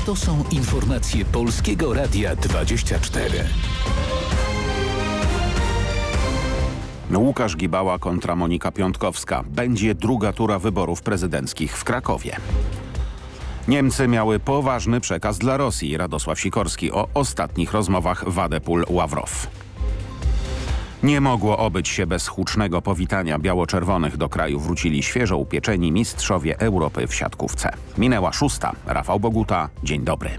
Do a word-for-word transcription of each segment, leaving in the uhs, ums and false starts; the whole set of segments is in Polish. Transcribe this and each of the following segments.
To są informacje Polskiego Radia dwadzieścia cztery. Łukasz Gibała kontra Monika Piątkowska. Będzie druga tura wyborów prezydenckich w Krakowie. Niemcy miały poważny przekaz dla Rosji. Radosław Sikorski o ostatnich rozmowach Wadepul-Ławrow. Nie mogło obyć się bez hucznego powitania biało-czerwonych. Do kraju wrócili świeżo upieczeni mistrzowie Europy w siatkówce. Minęła szósta. Rafał Boguta. Dzień dobry.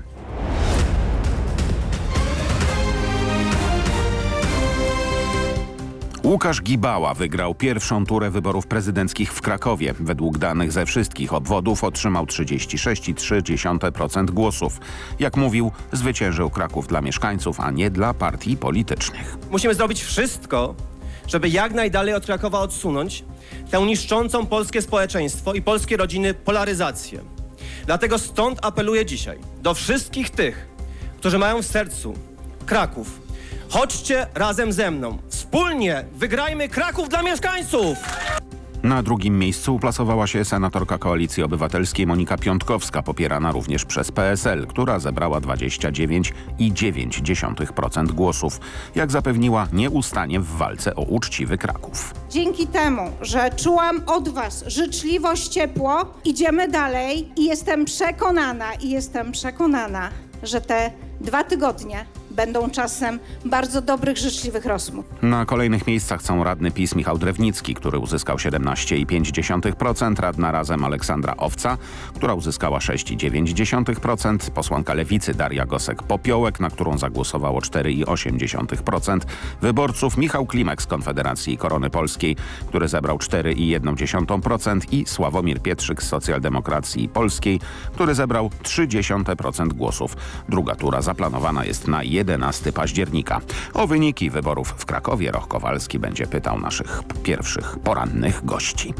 Łukasz Gibała wygrał pierwszą turę wyborów prezydenckich w Krakowie. Według danych ze wszystkich obwodów otrzymał trzydzieści sześć przecinek trzy procent głosów. Jak mówił, zwyciężył Kraków dla mieszkańców, a nie dla partii politycznych. Musimy zrobić wszystko, żeby jak najdalej od Krakowa odsunąć tę niszczącą polskie społeczeństwo i polskie rodziny polaryzację. Dlatego stąd apeluję dzisiaj do wszystkich tych, którzy mają w sercu Kraków. Chodźcie razem ze mną. Wspólnie wygrajmy Kraków dla mieszkańców! Na drugim miejscu uplasowała się senatorka Koalicji Obywatelskiej Monika Piątkowska, popierana również przez P S L, która zebrała dwadzieścia dziewięć przecinek dziewięć procent głosów. Jak zapewniła, nie ustanie w walce o uczciwy Kraków. Dzięki temu, że czułam od was życzliwość, ciepło, idziemy dalej i jestem przekonana, i jestem przekonana, że te dwa tygodnie będą czasem bardzo dobrych, życzliwych rozmów. Na kolejnych miejscach są radny PiS Michał Drewnicki, który uzyskał siedemnaście przecinek pięć procent, radna Razem Aleksandra Owca, która uzyskała sześć przecinek dziewięć procent, posłanka Lewicy Daria Gosek-Popiołek, na którą zagłosowało cztery przecinek osiem procent wyborców, Michał Klimek z Konfederacji Korony Polskiej, który zebrał cztery przecinek jeden procent i Sławomir Pietrzyk z Socjaldemokracji Polskiej, który zebrał trzy przecinek trzy procent głosów. Druga tura zaplanowana jest na jedenastego października. O wyniki wyborów w Krakowie Roch Kowalski będzie pytał naszych pierwszych porannych gości.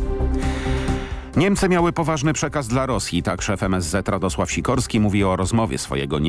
Niemcy miały poważny przekaz dla Rosji. Tak szef M S Z Radosław Sikorski mówi o rozmowie swojego